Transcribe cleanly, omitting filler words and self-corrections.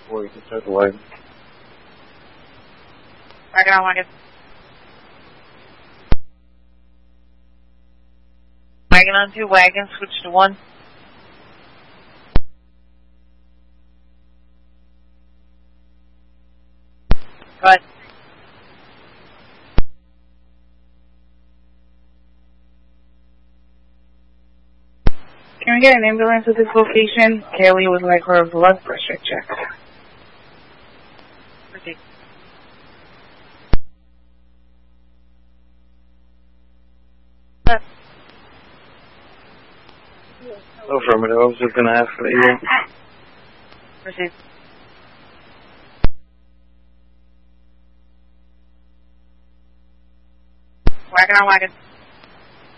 before you can start the wagon. Wagon on wagon. Wagon on 2, wagon, switch to 1. Go ahead. Can we get an ambulance at this location? Kaylee would like her blood pressure checked. Proceed. Affirmative. I was just going to ask for the Proceed. Wagon on wagon.